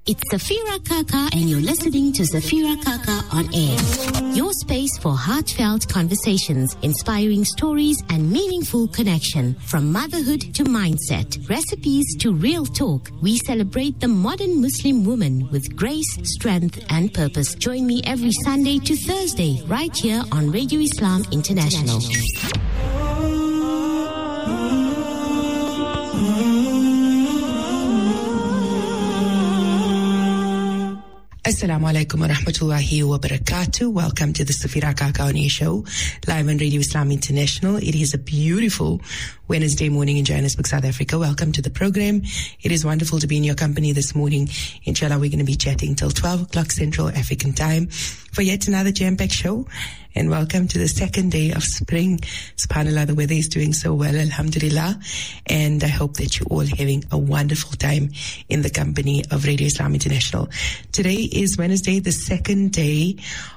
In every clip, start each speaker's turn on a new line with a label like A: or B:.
A: It's Safira Kaka and you're listening to Safira Kaka on Air. Your space for heartfelt conversations, inspiring stories and meaningful connection. From motherhood to mindset, recipes to real talk, we celebrate the modern Muslim woman with grace, strength and purpose. Join me every Sunday to Thursday right here on Radio Islam International.
B: Assalamu alaikum wa rahmatullahi wa barakatuh. Welcome to the Safira Kaka on Air show, live on Radio Islam International. It is a beautiful Wednesday morning in Johannesburg, South Africa. Welcome to the program. It is wonderful to be in your company this morning. Inshallah, we're going to be chatting till 12 o'clock Central African time for yet another jam-packed show. And welcome to the second day of spring. SubhanAllah, the weather is doing so well, alhamdulillah. And I hope that you're all having a wonderful time in the company of Radio Islam International. Today is Wednesday, the second day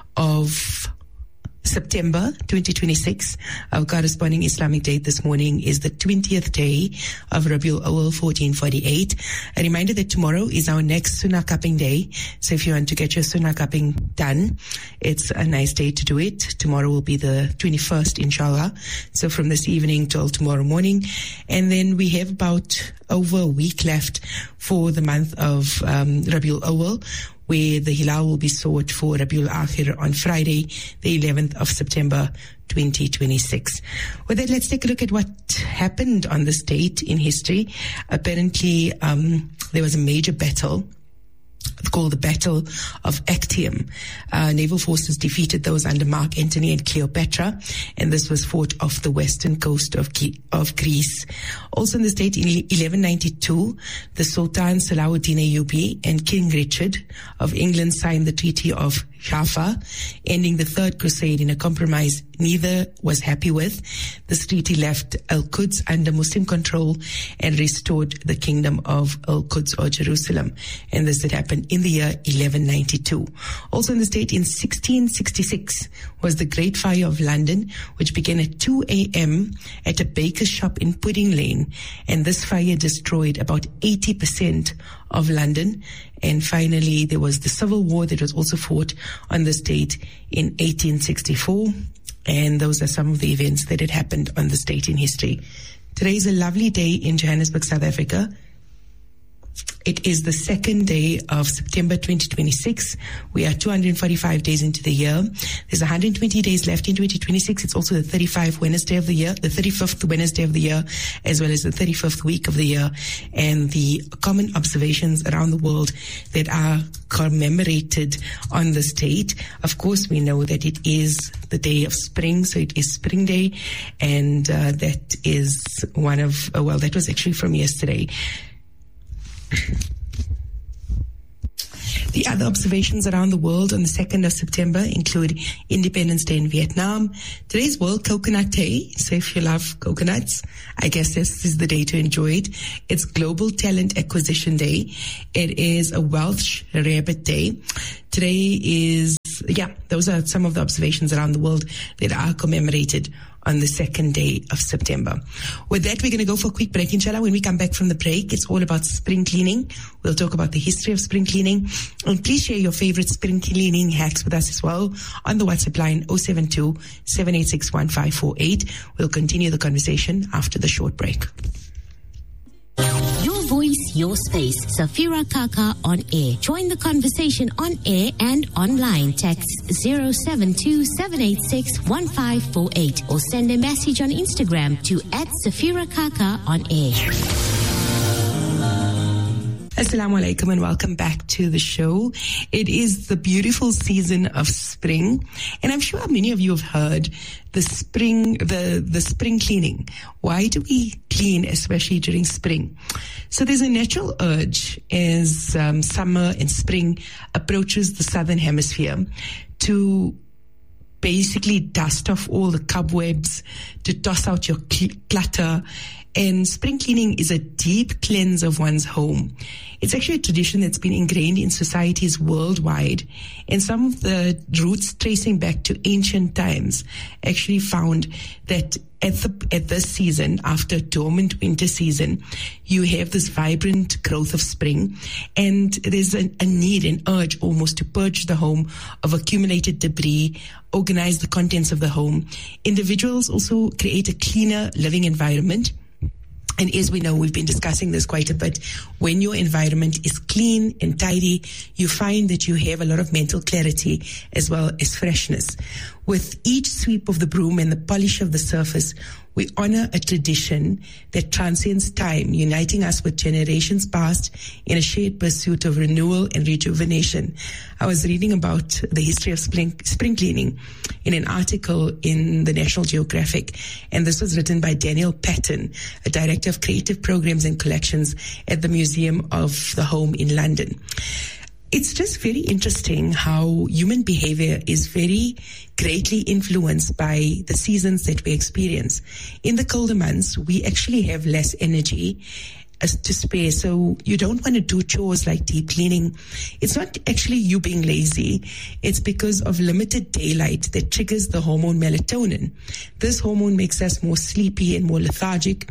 B: of September 2026. Our corresponding Islamic date this morning is the 20th day of Rabiul Awal 1448. A reminder that tomorrow is our next Sunnah cupping day. So if you want to get your Sunnah cupping done, it's a nice day to do it. Tomorrow will be the 21st, inshallah. So from this evening till tomorrow morning. And then we have about over a week left for the month of Rabiul Awal, where the Hilal will be sought for Rabiul Akhir on Friday, the 11th of September, 2026. With that, let's take a look at what happened on this date in history. Apparently, there was a major battle called the Battle of Actium. Naval forces defeated those under Mark Antony and Cleopatra, and this was fought off the western coast of Greece. Also in this date, in 1192, the Sultan Salahuddin Ayyubi and King Richard of England signed the Treaty of Jaffa, ending the Third Crusade in a compromise neither was happy with. This treaty left Al-Quds under Muslim control and restored the kingdom of Al-Quds or Jerusalem. And this did happen in the year 1192. Also in this date, in 1666, was the Great Fire of London, which began at 2 a.m. at a baker's shop in Pudding Lane. And this fire destroyed about 80% of London. And finally, there was the Civil War that was also fought on this date in 1864. And those are some of the events that had happened on this date in history. Today is a lovely day in Johannesburg, South Africa. It is the second day of September 2026. We are 245 days into the year. There's 120 days left in 2026. It's also the 35th Wednesday of the year, the 35th Wednesday of the year, as well as the 35th week of the year. And the common observations around the world that are commemorated on this date. Of course, we know that it is the day of spring, so it is Spring Day. And that is one of, well, that was actually from yesterday. The other observations around the world on the 2nd of September include Independence Day in Vietnam. Today's World Coconut Day, so if you love coconuts, I guess this is the day to enjoy it. It's Global Talent Acquisition Day. It is a Welsh Rabbit Day. Today is, those are some of the observations around the world that are commemorated on the 2nd day of September. With that, we're going to go for a quick break, inshallah. When we come back from the break, it's all about spring cleaning. We'll talk about the history of spring cleaning. And please share your favorite spring cleaning hacks with us as well on the WhatsApp line 072-786-1548. We'll continue the conversation after the short break.
A: Your voice, your space. Safira Kaka on Air. Join the conversation on air and online. Text 072-786-1548 or send a message on Instagram to @Safira Kaka on Air.
B: Assalamu alaikum and welcome back to the show. It is the beautiful season of spring, and I'm sure many of you have heard the spring cleaning. Why do we clean, especially during spring? So there's a natural urge as summer and spring approaches the southern hemisphere to basically dust off all the cobwebs, to toss out your clutter, And spring cleaning is a deep cleanse of one's home. It's actually a tradition that's been ingrained in societies worldwide, and some of the roots tracing back to ancient times actually found that at this season, after dormant winter season, you have this vibrant growth of spring, and there's a need, an urge almost to purge the home of accumulated debris, organize the contents of the home. Individuals also create a cleaner living environment. And as we know, we've been discussing this quite a bit. When your environment is clean and tidy, you find that you have a lot of mental clarity as well as freshness. With each sweep of the broom and the polish of the surface, we honor a tradition that transcends time, uniting us with generations past in a shared pursuit of renewal and rejuvenation. I was reading about the history of spring cleaning in an article in the National Geographic, and this was written by Daniel Patton, a director of creative programs and collections at the Museum of the Home in London. It's just very interesting how human behavior is very greatly influenced by the seasons that we experience. In the colder months, we actually have less energy to spare, so you don't want to do chores like deep cleaning. It's not actually you being lazy. It's because of limited daylight that triggers the hormone melatonin. This hormone makes us more sleepy and more lethargic,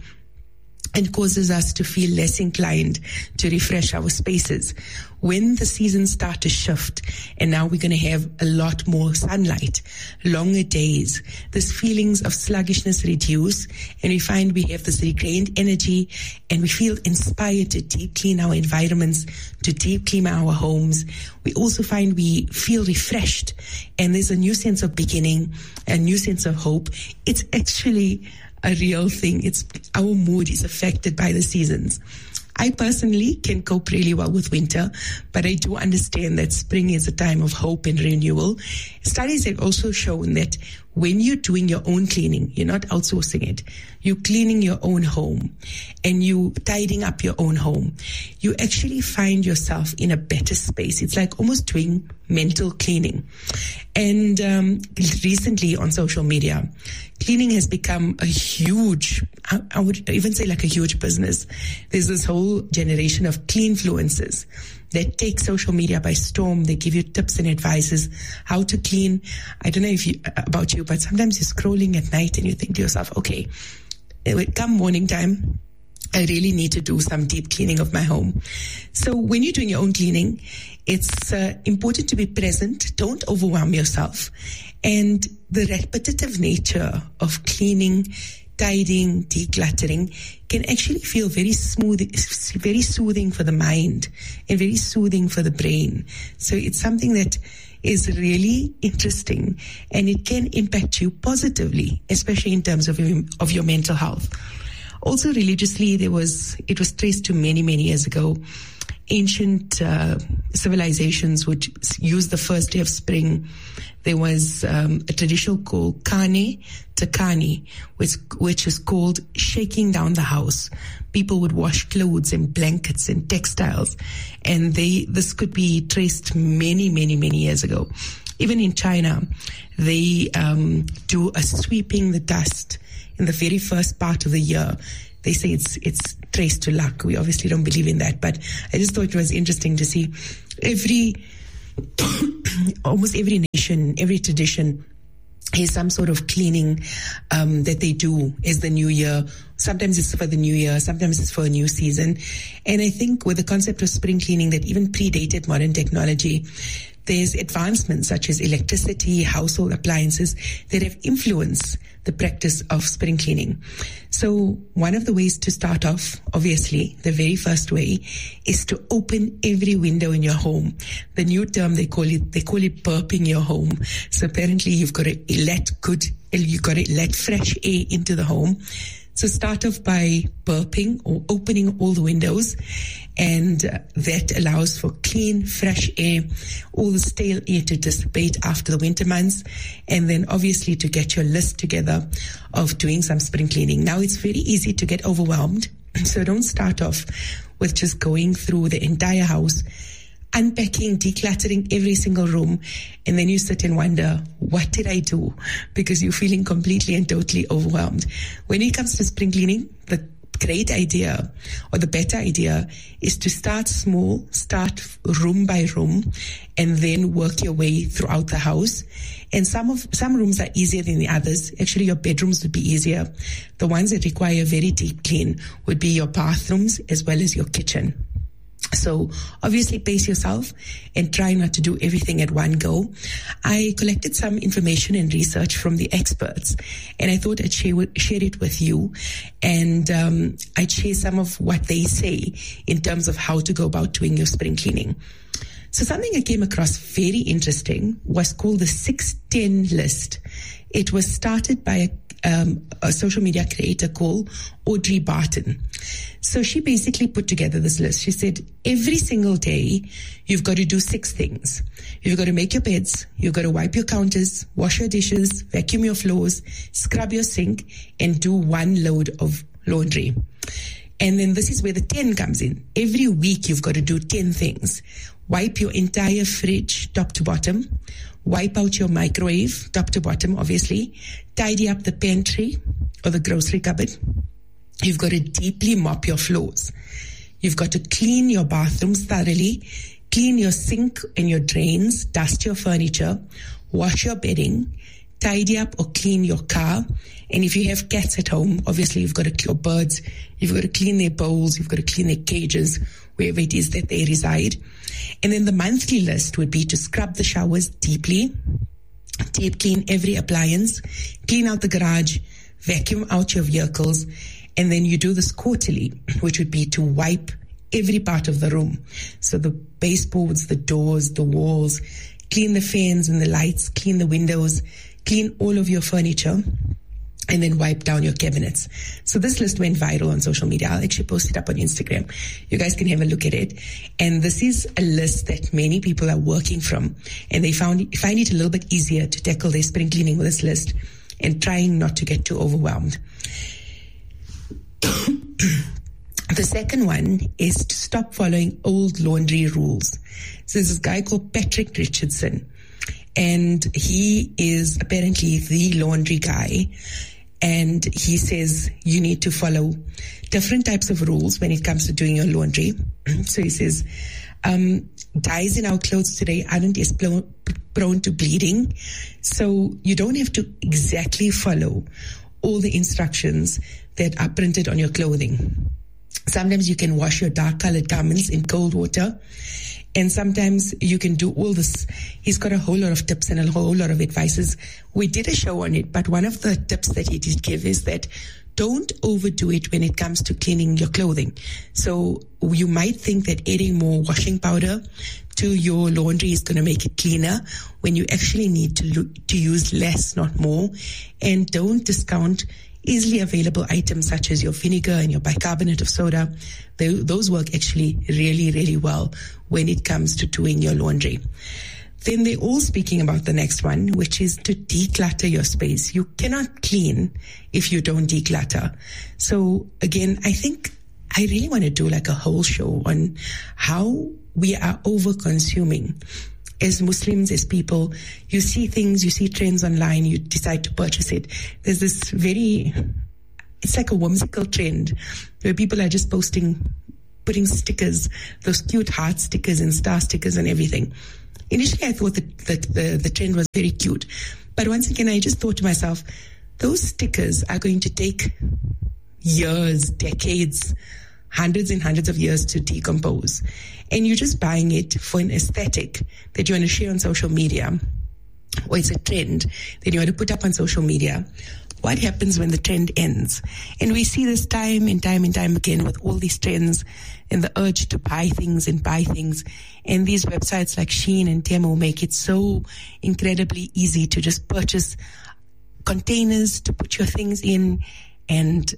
B: and causes us to feel less inclined to refresh our spaces. When the seasons start to shift, and now we're going to have a lot more sunlight, longer days, these feelings of sluggishness reduce, and we find we have this regained energy, and we feel inspired to deep clean our environments, to deep clean our homes. We also find we feel refreshed, and there's a new sense of beginning, a new sense of hope. It's actually a real thing. It's our mood is affected by the seasons. I personally can cope really well with winter, but I do understand that spring is a time of hope and renewal. Studies have also shown that when you're doing your own cleaning, you're not outsourcing it. You're cleaning your own home and you tidying up your own home. You actually find yourself in a better space. It's like almost doing mental cleaning. And recently on social media, cleaning has become a huge, I would even say like a huge business. There's this whole generation of cleanfluencers that take social media by storm. They give you tips and advices how to clean. I don't know about you, but sometimes you're scrolling at night and you think to yourself, okay, come morning time, I really need to do some deep cleaning of my home. So when you're doing your own cleaning, it's important to be present. Don't overwhelm yourself. And the repetitive nature of cleaning, tidying, decluttering can actually feel very smooth, very soothing for the mind and very soothing for the brain. So it's something that is really interesting, and it can impact you positively, especially in terms of your mental health. Also religiously, it was traced to many, many years ago. Ancient civilizations would use the first day of spring. There was a tradition called Kane Takani, which is called shaking down the house. People would wash clothes and blankets and textiles, and this could be traced many, many, many years ago. Even in China, they do a sweeping the dust in the very first part of the year. They say it's traced to luck. We obviously don't believe in that, but I just thought it was interesting to see almost every nation, every tradition has some sort of cleaning that they do as the new year. Sometimes it's for the new year, sometimes it's for a new season. And I think with the concept of spring cleaning that even predated modern technology, there's advancements such as electricity, household appliances that have influenced the practice of spring cleaning. So one of the ways to start off, obviously, the very first way is to open every window in your home. The new term, they call it burping your home. So apparently you've got to let fresh air into the home. So start off by burping or opening all the windows, and that allows for clean, fresh air, all the stale air to dissipate after the winter months, and then obviously to get your list together of doing some spring cleaning. Now it's very easy to get overwhelmed, so don't start off with just going through the entire house, unpacking, decluttering every single room, and then you sit and wonder, what did I do? Because you're feeling completely and totally overwhelmed. When it comes to spring cleaning, the great idea, or the better idea, is to start small, start room by room, and then work your way throughout the house. And some rooms are easier than the others. Actually, your bedrooms would be easier. The ones that require very deep clean would be your bathrooms as well as your kitchen. So obviously pace yourself and try not to do everything at one go. I collected some information and research from the experts, and I thought I'd share it with you, and I'd share some of what they say in terms of how to go about doing your spring cleaning. So something I came across very interesting was called the 610 list. It was started by a social media creator called Audrey Barton. So she basically put together this list. She said, every single day, you've got to do 6 things. You've got to make your beds, you've got to wipe your counters, wash your dishes, vacuum your floors, scrub your sink, and do 1 load of laundry. And then this is where the 10 comes in. Every week, you've got to do 10 things. Wipe your entire fridge, top to bottom. Wipe out your microwave, top to bottom, obviously. Tidy up the pantry or the grocery cupboard. You've got to deeply mop your floors. You've got to clean your bathrooms thoroughly, clean your sink and your drains, dust your furniture, wash your bedding, tidy up or clean your car. And if you have cats at home, obviously you've got to clean your birds, you've got to clean their bowls, you've got to clean their cages, wherever it is that they reside. And then the monthly list would be to scrub the showers deeply, deep clean every appliance, clean out the garage, vacuum out your vehicles, and then you do this quarterly, which would be to wipe every part of the room. So the baseboards, the doors, the walls, clean the fans and the lights, clean the windows, clean all of your furniture, and then wipe down your cabinets. So this list went viral on social media. I'll actually post it up on Instagram. You guys can have a look at it. And this is a list that many people are working from, and they find it a little bit easier to tackle their spring cleaning with this list and trying not to get too overwhelmed. The second one is to stop following old laundry rules. So there's this guy called Patrick Richardson, and he is apparently the laundry guy. And he says you need to follow different types of rules when it comes to doing your laundry. So he says, dyes in our clothes today aren't as prone to bleeding. So you don't have to exactly follow all the instructions that are printed on your clothing. Sometimes you can wash your dark colored garments in cold water, and sometimes you can do all this. He's got a whole lot of tips and a whole lot of advices. We did a show on it, but one of the tips that he did give is that don't overdo it when it comes to cleaning your clothing. So you might think that adding more washing powder to your laundry is going to make it cleaner, when you actually need to use less, not more. And don't discount easily available items such as your vinegar and your bicarbonate of soda. Those work actually really, really well when it comes to doing your laundry. Then they're all speaking about the next one, which is to declutter your space. You cannot clean if you don't declutter. So again, I think I really want to do like a whole show on how we are over consuming. As Muslims, as people, you see things, you see trends online, you decide to purchase it. There's this it's like a whimsical trend where people are just putting stickers, those cute heart stickers and star stickers and everything. Initially, I thought that the trend was very cute. But once again, I just thought to myself, those stickers are going to take years, decades, hundreds and hundreds of years to decompose. And you're just buying it for an aesthetic that you want to share on social media, or it's a trend that you want to put up on social media. What happens when the trend ends? And we see this time and time and time again with all these trends and the urge to buy things. And these websites like Shein and Temu make it so incredibly easy to just purchase containers to put your things in, and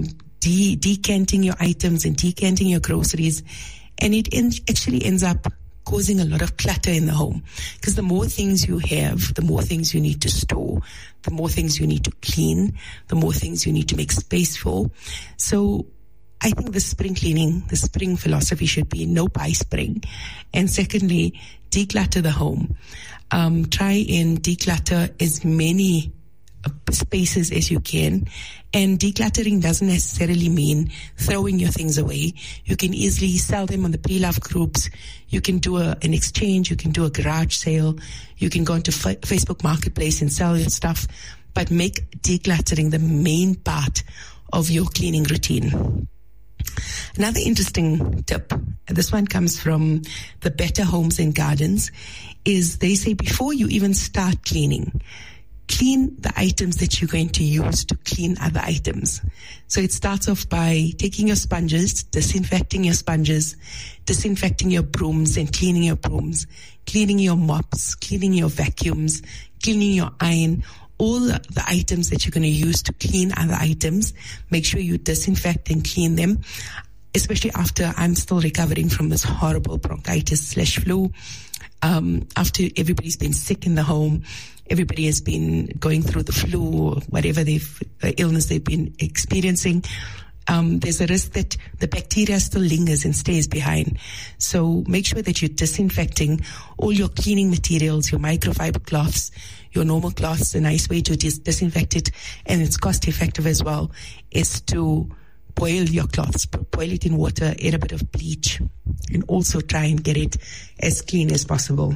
B: decanting your items and decanting your groceries. And it actually ends up causing a lot of clutter in the home, because the more things you have, the more things you need to store, the more things you need to clean, the more things you need to make space for. So I think the spring cleaning, the spring philosophy should be no buy spring. And secondly, declutter the home. Try and declutter as many spaces as you can. And decluttering doesn't necessarily mean throwing your things away. You can easily sell them on the pre-love groups. You can do an exchange. You can do a garage sale. You can go into Facebook Marketplace and sell your stuff. But make decluttering the main part of your cleaning routine. Another interesting tip, this one comes from the Better Homes and Gardens, is they say before you even start cleaning, clean the items that you're going to use to clean other items. So it starts off by taking your sponges, disinfecting your sponges, disinfecting your brooms and cleaning your brooms, cleaning your mops, cleaning your vacuums, cleaning your iron, all the items that you're going to use to clean other items. Make sure you disinfect and clean them, especially after I'm still recovering from this horrible bronchitis/flu. After everybody's been sick in the home, everybody has been going through the flu or whatever illness they've been experiencing. There's a risk that the bacteria still lingers and stays behind. So make sure that you're disinfecting all your cleaning materials, your microfiber cloths, your normal cloths. A nice way to disinfect it, and it's cost effective as well, is to boil your cloths, boil it in water, add a bit of bleach, and also try and get it as clean as possible.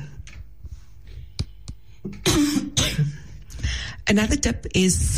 B: Another tip is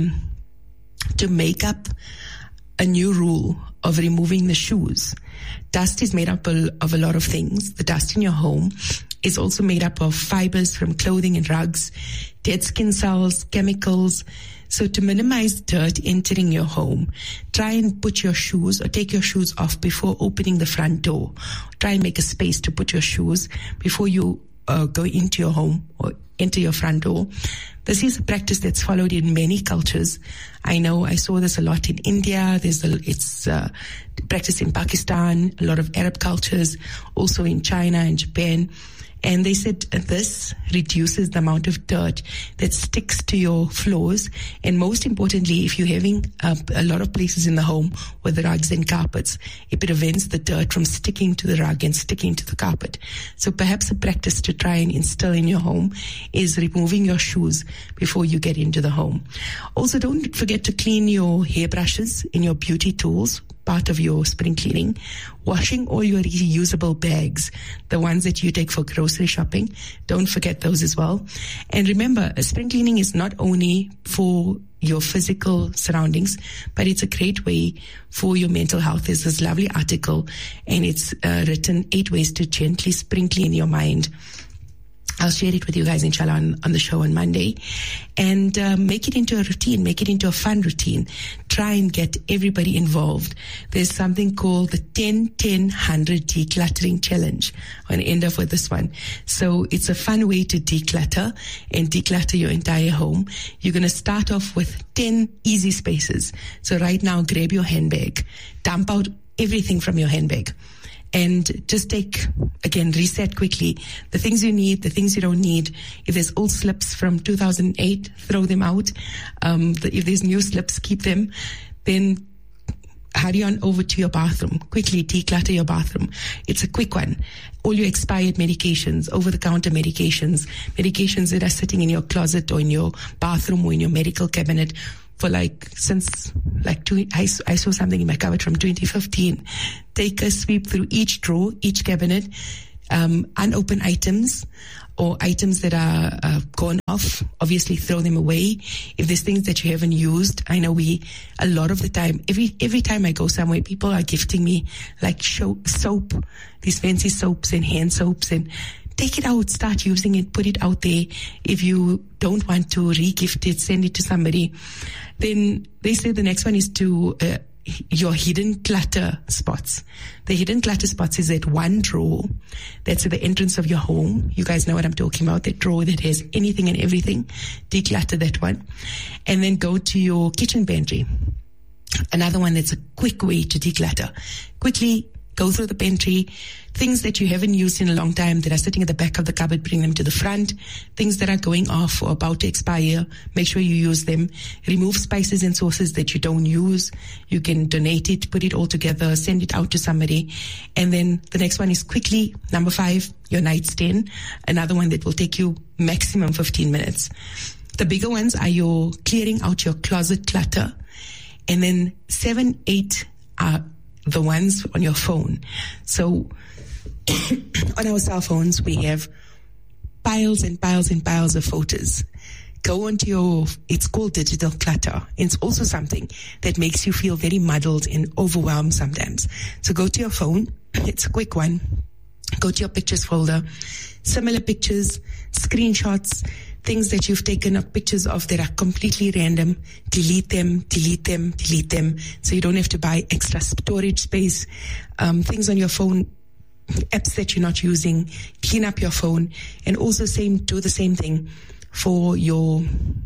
B: to make up a new rule of removing the shoes. Dust is made up of a lot of things. The dust in your home is also made up of fibers from clothing and rugs, dead skin cells, chemicals. So to minimize dirt entering your home, try and put your shoes or take your shoes off before opening the front door. Try and make a space to put your shoes before you go into your home or enter your front door. This is a practice that's followed in many cultures. I know I saw this a lot in India. It's practiced in Pakistan, a lot of Arab cultures, also in China and Japan. And they said this reduces the amount of dirt that sticks to your floors. And most importantly, if you're having a lot of places in the home with rugs and carpets, it prevents the dirt from sticking to the rug and sticking to the carpet. So perhaps a practice to try and instill in your home is removing your shoes before you get into the home. Also, don't forget to clean your hairbrushes and your beauty tools, part of your spring cleaning. Washing all your reusable bags, the ones that you take for grocery shopping. Don't forget those as well. And remember, spring cleaning is not only for your physical surroundings, but it's a great way for your mental health. There's this lovely article, and it's written 8 ways to gently spring clean your mind. I'll share it with you guys, inshallah, on the show on Monday. And make it into a routine, make it into a fun routine. Try and get everybody involved. There's something called the 10-10-100 decluttering challenge. I'm going to end off with this one. So it's a fun way to declutter and declutter your entire home. You're going to start off with 10 easy spaces. So right now, grab your handbag, dump out everything from your handbag. And just reset quickly the things you need, the things you don't need. If there's old slips from 2008, throw them out. If there's new slips, keep them. Then hurry on over to your bathroom. Quickly declutter your bathroom. It's a quick one. All your expired medications, over-the-counter medications that are sitting in your closet or in your bathroom or in your medical cabinet for I saw something in my cupboard from 2015. Take a sweep through each drawer, each cabinet, unopened items or items that are gone off, obviously throw them away. If there's things that you haven't used, I know a lot of the time, every time I go somewhere, people are gifting me like soap, these fancy soaps and hand soaps, and take it out, start using it, put it out there. If you don't want to re-gift it, send it to somebody. Then they say the next one is to your hidden clutter spots. The hidden clutter spots is that one drawer that's at the entrance of your home. You guys know what I'm talking about, that drawer that has anything and everything. Declutter that one. And then go to your kitchen pantry. Another one that's a quick way to declutter. Quickly go through the pantry. Things that you haven't used in a long time that are sitting at the back of the cupboard, bring them to the front. Things that are going off or about to expire, make sure you use them. Remove spices and sauces that you don't use. You can donate it, put it all together, send it out to somebody. And then the next one is quickly, number 5, your nightstand. Another one that will take you maximum 15 minutes. The bigger ones are your clearing out your closet clutter. And then 7, 8 are the ones on your phone. So on our cell phones, we have piles and piles and piles of photos. Go onto it's called digital clutter. It's also something that makes you feel very muddled and overwhelmed sometimes. So go to your phone. It's a quick one. Go to your pictures folder. Similar pictures, screenshots, things that you've taken of pictures of that are completely random. Delete them. So you don't have to buy extra storage space. Things on your phone, apps that you're not using, clean up your phone, and also do the same thing for your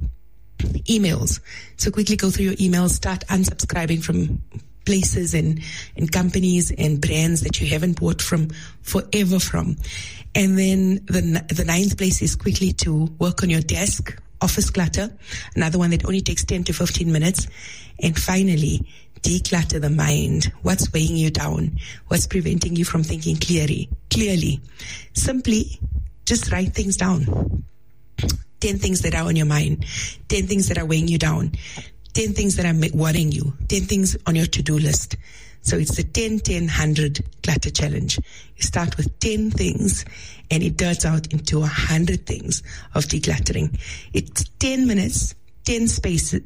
B: emails. So quickly go through your emails, start unsubscribing from places and companies and brands that you haven't bought forever from. And then the ninth place is quickly to work on your desk, office clutter, another one that only takes 10 to 15 minutes. And finally, declutter the mind. What's weighing you down? What's preventing you from thinking clearly? Simply just write things down. 10 things that are on your mind, 10 things that are weighing you down, 10 things that are worrying you, 10 things on your to-do list. So it's the 10-10-100 clutter challenge. You start with 10 things and it turns out into 100 things of decluttering. It's 10 minutes, 10 spaces,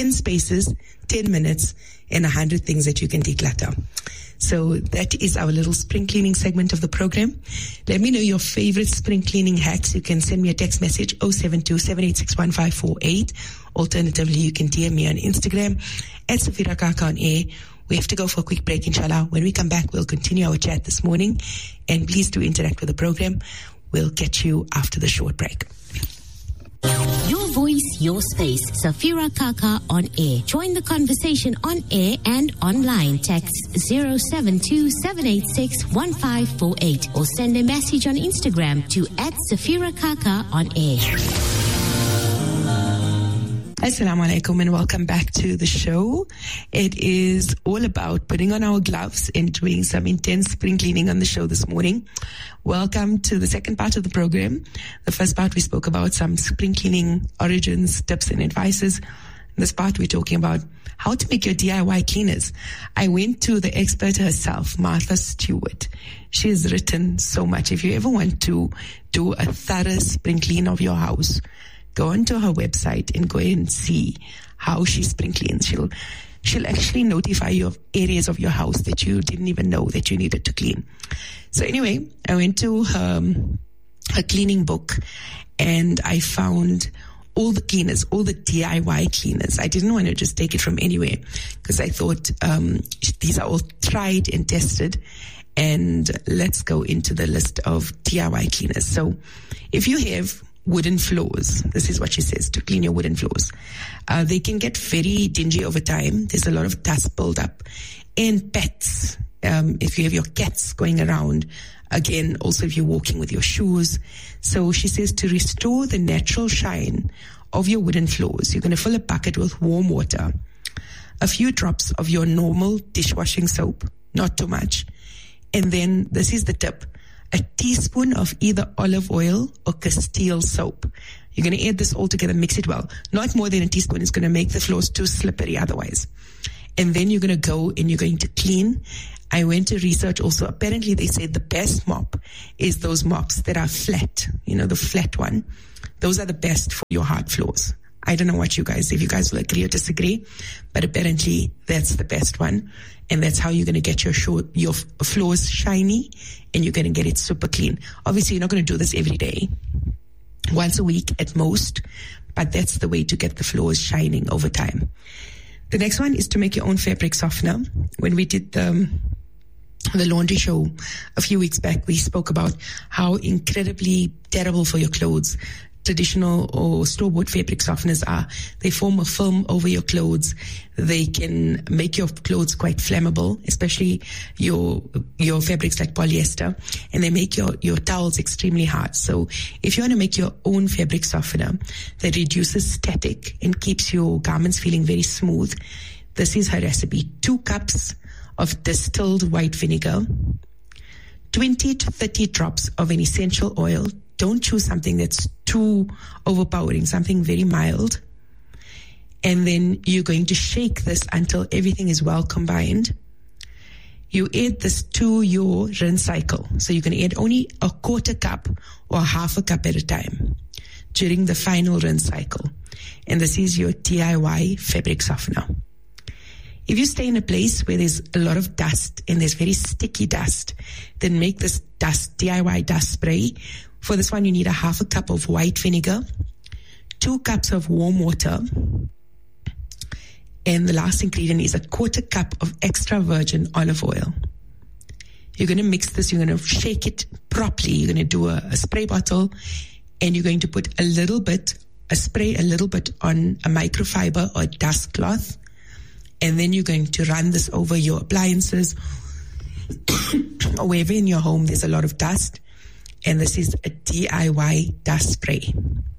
B: 10 minutes, and 100 things that you can declutter. So that is our little spring cleaning segment of the program. Let me know your favorite spring cleaning hacks. You can send me a text message 072-786-1548. Alternatively, you can DM me on Instagram at Safira Kaka on air. We have to go for a quick break, inshallah. When we come back, we'll continue our chat this morning. And please do interact with the program. We'll get you after the short break.
A: Your voice, your space. Safira Kaka on air. Join the conversation on air and online. Text 072-786-1548 or send a message on Instagram to @Safira Kaka on air.
B: Assalamu alaikum and welcome back to the show. It is all about putting on our gloves and doing some intense spring cleaning on the show this morning. Welcome to the second part of the program. The first part we spoke about some spring cleaning origins, tips and advices. In this part we're talking about how to make your DIY cleaners. I went to the expert herself, Martha Stewart. She has written so much. If you ever want to do a thorough spring clean of your house, go onto her website and go and see how she spring cleans. She'll actually notify you of areas of your house that you didn't even know that you needed to clean. So anyway, I went to her cleaning book and I found all the cleaners, all the DIY cleaners. I didn't want to just take it from anywhere because I thought these are all tried and tested. And let's go into the list of DIY cleaners. So if you have wooden floors, this is what she says, to clean your wooden floors. They can get very dingy over time. There's a lot of dust buildup. And pets, if you have your cats going around, again, also if you're walking with your shoes. So she says to restore the natural shine of your wooden floors, you're going to fill a bucket with warm water, a few drops of your normal dishwashing soap, not too much. And then this is the tip, a teaspoon of either olive oil or Castile soap. You're going to add this all together, mix it well. Not more than a teaspoon is going to make the floors too slippery otherwise. And then you're going to go and you're going to clean. I went to research also. Apparently they said the best mop is those mops that are flat, the flat one. Those are the best for your hard floors. I don't know what if you guys will agree or disagree, but apparently that's the best one. And that's how you're going to get your floors shiny and you're going to get it super clean. Obviously, you're not going to do this every day, once a week at most, but that's the way to get the floors shining over time. The next one is to make your own fabric softener. When we did the laundry show a few weeks back, we spoke about how incredibly terrible for your clothes traditional or store-bought fabric softeners are. They form a film over your clothes. They can make your clothes quite flammable, especially your fabrics like polyester, and they make your towels extremely hard. So if you want to make your own fabric softener that reduces static and keeps your garments feeling very smooth, this is her recipe. 2 cups of distilled white vinegar, 20 to 30 drops of an essential oil. Don't choose something that's too overpowering, something very mild. And then you're going to shake this until everything is well combined. You add this to your rinse cycle. So you can add only a quarter cup or half a cup at a time during the final rinse cycle. And this is your DIY fabric softener. If you stay in a place where there's a lot of dust and there's very sticky dust, then make this DIY dust spray. For this one, you need a half a cup of white vinegar, 2 cups of warm water, and the last ingredient is a quarter cup of extra virgin olive oil. You're going to mix this, you're going to shake it properly. You're going to do a spray bottle, and you're going to put spray a little bit on a microfiber or dust cloth, and then you're going to run this over your appliances or wherever in your home there's a lot of dust. And this is a DIY dust spray.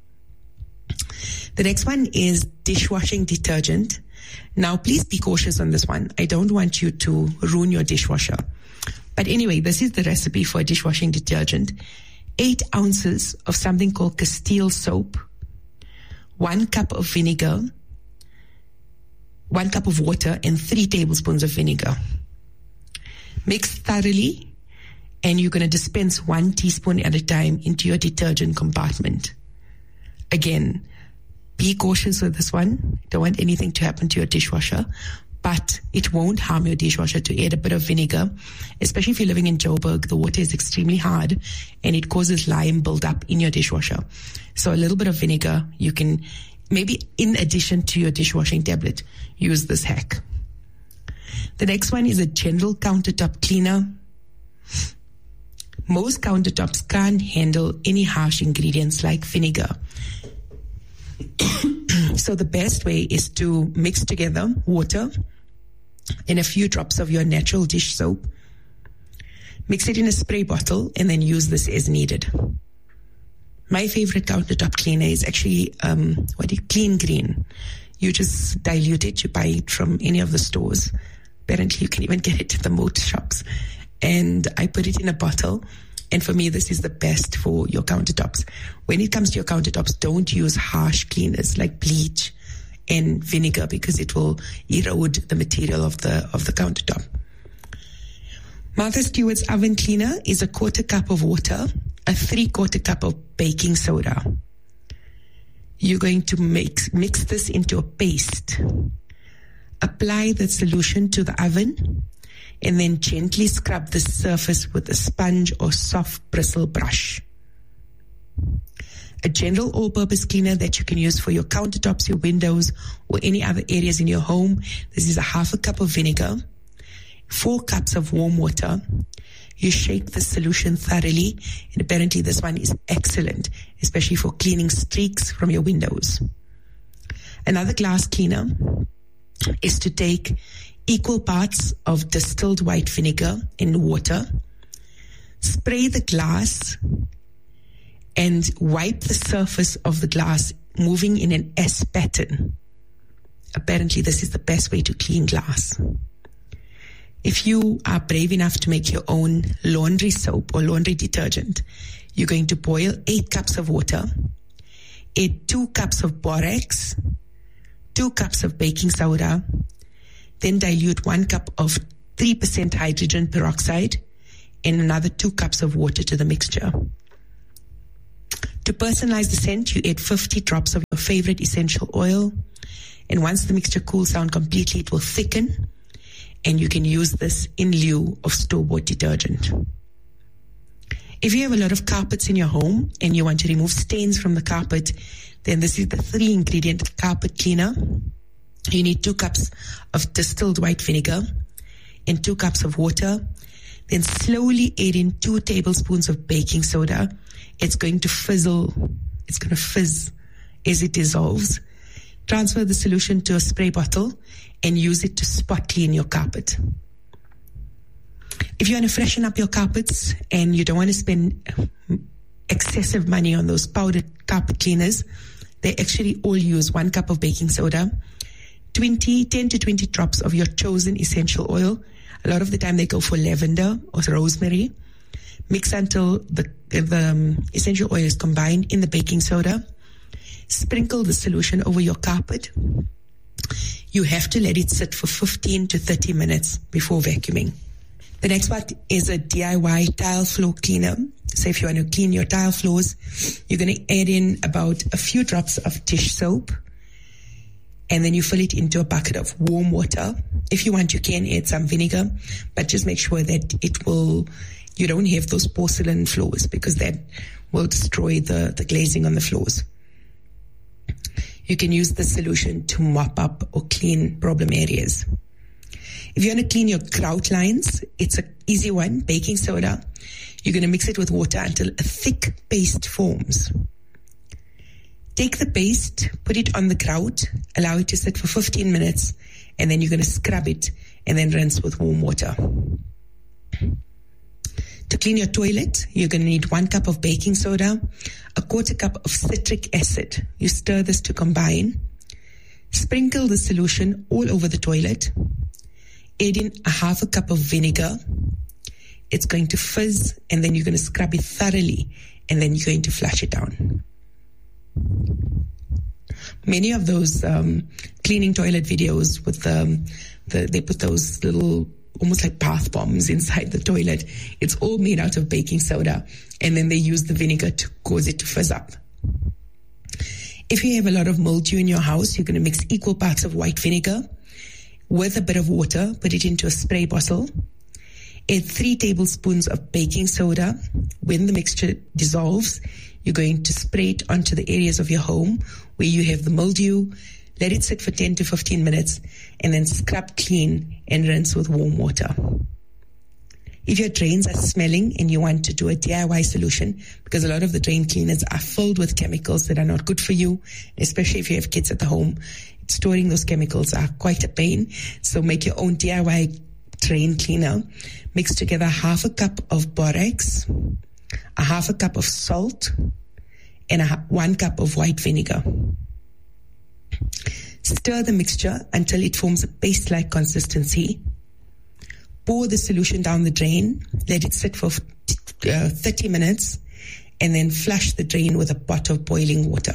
B: The next one is dishwashing detergent. Now, please be cautious on this one. I don't want you to ruin your dishwasher. But anyway, this is the recipe for dishwashing detergent. 8 ounces of something called Castile soap, 1 cup of vinegar, 1 cup of water, and 3 tablespoons of vinegar. Mix thoroughly, and you're going to dispense 1 teaspoon at a time into your detergent compartment. Again, be cautious with this one. Don't want anything to happen to your dishwasher, but it won't harm your dishwasher to add a bit of vinegar, especially if you're living in Joburg. The water is extremely hard and it causes lime buildup in your dishwasher. So a little bit of vinegar, you can maybe in addition to your dishwashing tablet, use this hack. The next one is a general countertop cleaner. Most countertops can't handle any harsh ingredients like vinegar. So the best way is to mix together water and a few drops of your natural dish soap. Mix it in a spray bottle and then use this as needed. My favorite countertop cleaner is actually Clean Green. You just dilute it. You buy it from any of the stores. Apparently, you can even get it at the motor shops. And I put it in a bottle. And for me, this is the best for your countertops. When it comes to your countertops, don't use harsh cleaners like bleach and vinegar because it will erode the material of the countertop. Martha Stewart's oven cleaner is a quarter cup of water, a 3/4 cup of baking soda. You're going to mix this into a paste. Apply the solution to the oven and then gently scrub the surface with a sponge or soft bristle brush. A general all-purpose cleaner that you can use for your countertops, your windows, or any other areas in your home. This is a half a cup of vinegar, 4 cups of warm water. You shake the solution thoroughly, and apparently this one is excellent, especially for cleaning streaks from your windows. Another glass cleaner is to take equal parts of distilled white vinegar and water, spray the glass, and wipe the surface of the glass, moving in an S pattern. Apparently, this is the best way to clean glass. If you are brave enough to make your own laundry soap or laundry detergent, you're going to boil 8 cups of water, add 2 cups of borax, 2 cups of baking soda, then dilute 1 cup of 3% hydrogen peroxide and another 2 cups of water to the mixture. To personalize the scent, you add 50 drops of your favorite essential oil. And once the mixture cools down completely, it will thicken. And you can use this in lieu of store-bought detergent. If you have a lot of carpets in your home and you want to remove stains from the carpet, then this is the 3-ingredient carpet cleaner. You need 2 cups of distilled white vinegar and 2 cups of water. Then slowly add in 2 tablespoons of baking soda. It's going to fizzle. It's going to fizz as it dissolves. Transfer the solution to a spray bottle and use it to spot clean your carpet. If you want to freshen up your carpets and you don't want to spend excessive money on those powdered carpet cleaners, they actually all use 1 cup of baking soda, 10 to 20 drops of your chosen essential oil. A lot of the time they go for lavender or rosemary. Mix until the essential oil is combined in the baking soda. Sprinkle the solution over your carpet. You have to let it sit for 15 to 30 minutes before vacuuming. The next part is a DIY tile floor cleaner. So if you want to clean your tile floors, you're going to add in about a few drops of dish soap, and then you fill it into a bucket of warm water. If you want, you can add some vinegar, but just make sure that you don't have those porcelain floors, because that will destroy the glazing on the floors. You can use the solution to mop up or clean problem areas. If you want to clean your grout lines, it's an easy one. Baking soda. You're going to mix it with water until a thick paste forms. Take the paste, put it on the grout, allow it to sit for 15 minutes, and then you're going to scrub it and then rinse with warm water. To clean your toilet, you're going to need 1 cup of baking soda, a 1/4 cup of citric acid. You stir this to combine. Sprinkle the solution all over the toilet. Add in a 1/2 cup of vinegar. It's going to fizz, and then you're going to scrub it thoroughly, and then you're going to flush it down. Many of those cleaning toilet videos with they put those little almost like bath bombs inside the toilet. It's all made out of baking soda, and then they use the vinegar to cause it to fizz up. If you have a lot of mildew in your house, you're going to mix equal parts of white vinegar with a bit of water, put it into a spray bottle. Add 3 tablespoons of baking soda. When the mixture dissolves, you're going to spray it onto the areas of your home where you have the mildew. Let it sit for 10 to 15 minutes, and then scrub clean and rinse with warm water. If your drains are smelling and you want to do a DIY solution, because a lot of the drain cleaners are filled with chemicals that are not good for you, especially if you have kids at the home, storing those chemicals are quite a pain. So make your own DIY drain cleaner. Mix together 1/2 cup of borax, 1/2 cup of salt, and 1 cup of white vinegar. Stir the mixture until it forms a paste-like consistency. Pour the solution down the drain. Let it sit for 30 minutes, and then flush the drain with a pot of boiling water.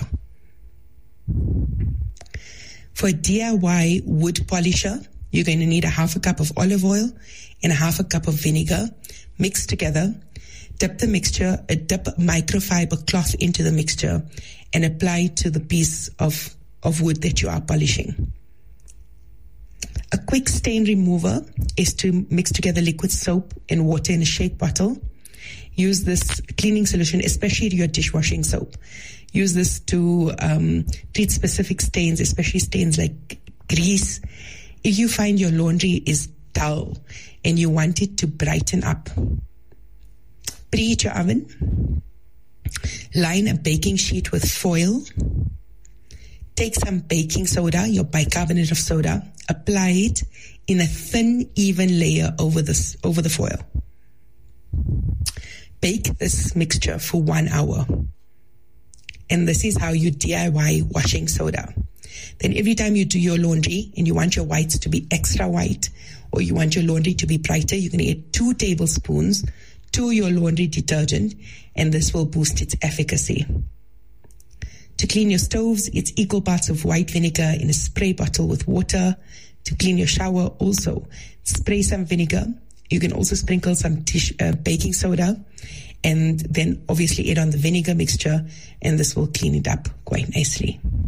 B: For a DIY wood polisher, you're going to need 1/2 cup of olive oil and 1/2 cup of vinegar. Mix together. Dip the mixture, dip a microfiber cloth into the mixture, and apply it to the piece of wood that you are polishing. A quick stain remover is to mix together liquid soap and water in a shake bottle. Use this cleaning solution, especially your dishwashing soap. Use this to treat specific stains, especially stains like grease. If you find your laundry is dull and you want it to brighten up, preheat your oven. Line a baking sheet with foil. Take some baking soda, your bicarbonate of soda, apply it in a thin, even layer over the foil. Bake this mixture for 1 hour. And this is how you DIY washing soda. Then every time you do your laundry and you want your whites to be extra white, or you want your laundry to be brighter, you're going to add 2 tablespoons to your laundry detergent, and this will boost its efficacy. To clean your stoves, it's equal parts of white vinegar in a spray bottle with water. To clean your shower, also spray some vinegar. You can also sprinkle some baking soda, and then obviously add on the vinegar mixture, and this will clean it up quite nicely.